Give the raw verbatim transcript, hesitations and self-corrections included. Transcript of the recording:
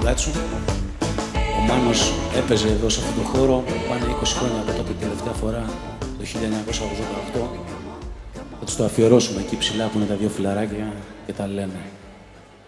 Γκάτσου. Ο Μάνος έπαιζε εδώ σε αυτόν τον χώρο, πάνε είκοσι χρόνια από τότε, τελευταία φορά, το χίλια εννιακόσια ογδόντα οκτώ. Θα τους το αφιερώσουμε εκεί ψηλά που είναι τα δύο φιλαράκια και τα λένε.